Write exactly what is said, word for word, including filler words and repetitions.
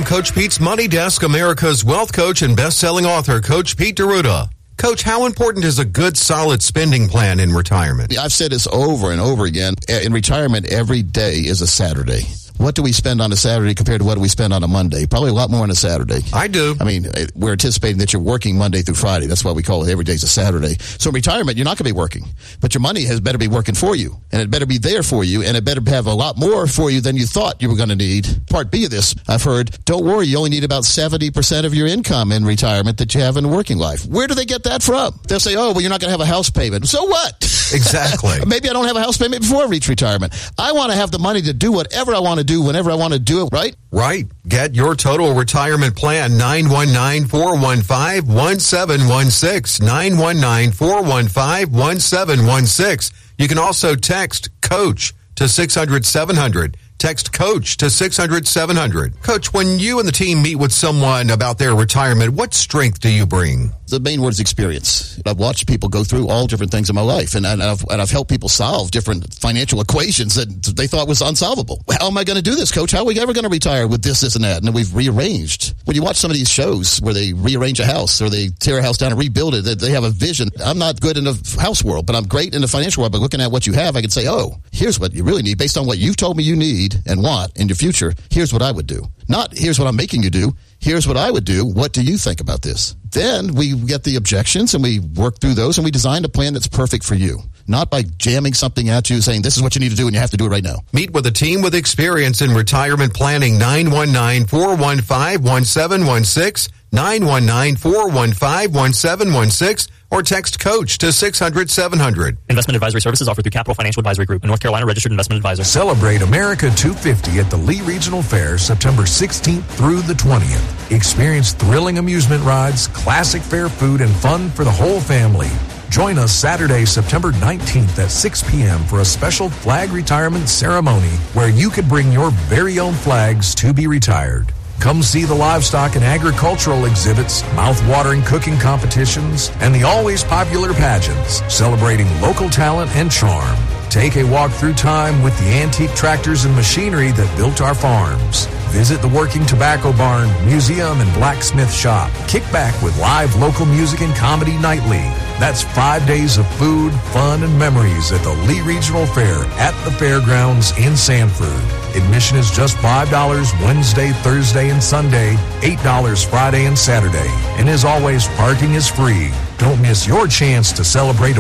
Coach Pete's Money Desk, America's wealth coach and best-selling author, Coach Pete D'Arruda. Coach, how important is a good, solid spending plan in retirement? I've said this over and over again. In retirement, every day is a Saturday. What do we spend on a Saturday compared to what do we spend on a Monday? Probably a lot more on a Saturday. I do. I mean, we're anticipating that you're working Monday through Friday. That's why we call it every day's a Saturday. So in retirement, you're not going to be working. But your money has better be working for you. And it better be there for you. And it better have a lot more for you than you thought you were going to need. Part B of this, I've heard, don't worry, you only need about seventy percent of your income in retirement that you have in working life. Where do they get that from? They'll say, oh, well, you're not going to have a house payment. So what? Exactly. Maybe I don't have a house payment before I reach retirement. I want to have the money to do whatever I want to do whenever I want to do it, right? Right. Get your total retirement plan, nine one nine, four one five, one seven one six, nine one nine, four one five, one seven one six. You can also text COACH to six hundred, seven hundred. Text COACH to six hundred, seven hundred. Coach, when you and the team meet with someone about their retirement, what strength do you bring? The main word is experience. I've watched people go through all different things in my life, and, and, I've, and I've helped people solve different financial equations that they thought was unsolvable. How am I going to do this, Coach? How are we ever going to retire with this, this, and that? And then we've rearranged. When you watch some of these shows where they rearrange a house or they tear a house down and rebuild it, they have a vision. I'm not good in the house world, but I'm great in the financial world. But looking at what you have, I can say, oh, here's what you really need. Based on what you've told me you need and want in your future, here's what I would do. Not here's what I'm making you do. Here's what I would do. What do you think about this? Then we get the objections and we work through those and we design a plan that's perfect for you. Not by jamming something at you saying this is what you need to do and you have to do it right now. Meet with a team with experience in retirement planning. nine one nine, four one five, one seven one six, nine one nine, four one five, one seven one six, or text COACH to six hundred, seven hundred. Investment advisory services offered through Capital Financial Advisory Group, a North Carolina registered investment advisor. Celebrate America two fifty at the Lee Regional Fair September sixteenth through the twentieth. Experience thrilling amusement rides, classic fair food, and fun for the whole family. Join us Saturday, September nineteenth at six p.m. for a special flag retirement ceremony where you could bring your very own flags to be retired. Come see the livestock and agricultural exhibits, mouth-watering cooking competitions, and the always popular pageants celebrating local talent and charm. Take a walk through time with the antique tractors and machinery that built our farms. Visit the Working Tobacco Barn, Museum, and Blacksmith Shop. Kick back with live local music and comedy nightly. That's five days of food, fun, and memories at the Lee Regional Fair at the fairgrounds in Sanford. Admission is just five dollars Wednesday, Thursday, and Sunday, eight dollars Friday and Saturday. And as always, parking is free. Don't miss your chance to celebrate